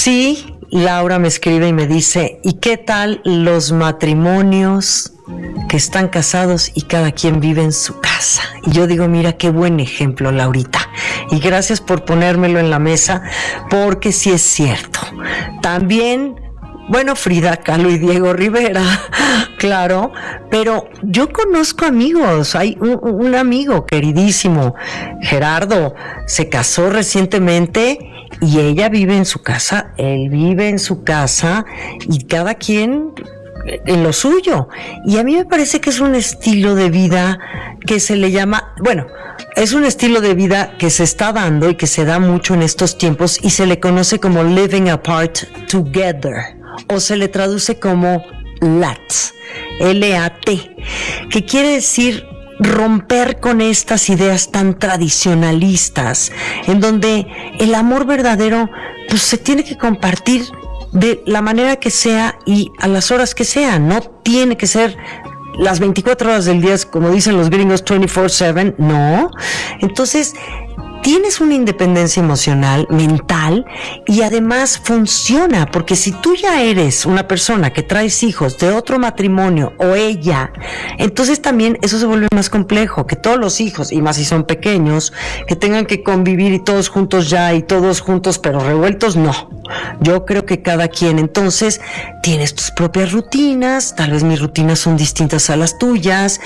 Sí, Laura me escribe y me dice, ¿y qué tal los matrimonios que están casados y cada quien vive en su casa? Y yo digo, mira, qué buen ejemplo, Laurita. Y gracias por ponérmelo en la mesa, porque sí es cierto. También, bueno, Frida Kahlo y Diego Rivera, claro, pero yo conozco amigos. Hay un amigo queridísimo, Gerardo, se casó recientemente y ella vive en su casa, él vive en su casa y cada quien en lo suyo. Y a mí me parece que es un estilo de vida que se le llama, bueno, es un estilo de vida que se está dando y que se da mucho en estos tiempos y se le conoce como living apart together, o se le traduce como LAT, L-A-T, que quiere decir romper con estas ideas tan tradicionalistas, en donde el amor verdadero pues se tiene que compartir de la manera que sea y a las horas que sean. No tiene que ser las 24 horas del día, como dicen los gringos, 24/7, no. Entonces, tienes una independencia emocional, mental, y además funciona, porque si tú ya eres una persona que traes hijos de otro matrimonio o ella, entonces también eso se vuelve más complejo, que todos los hijos, y más si son pequeños, que tengan que convivir y todos juntos ya, y todos juntos pero revueltos, no. Yo creo que cada quien, entonces, tienes tus propias rutinas, tal vez mis rutinas son distintas a las tuyas,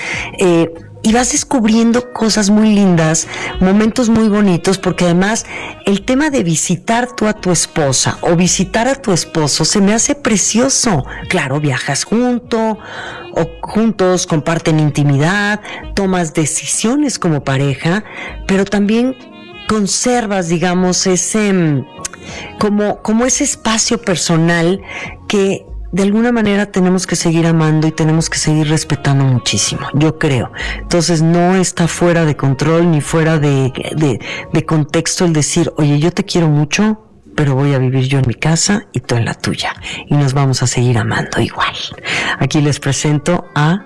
y vas descubriendo cosas muy lindas, momentos muy bonitos, porque además el tema de visitar tú a tu esposa o visitar a tu esposo se me hace precioso. Claro, viajas juntos, comparten intimidad, tomas decisiones como pareja, pero también conservas, digamos, ese como ese espacio personal que de alguna manera tenemos que seguir amando y tenemos que seguir respetando muchísimo, yo creo. Entonces no está fuera de control ni fuera de contexto el decir, oye, yo te quiero mucho, pero voy a vivir yo en mi casa y tú en la tuya. Y nos vamos a seguir amando igual. Aquí les presento a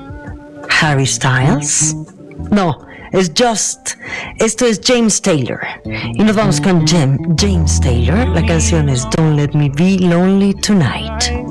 Harry Styles. No, es Just. Esto es James Taylor. Y nos vamos con James Taylor. La canción es Don't Let Me Be Lonely Tonight.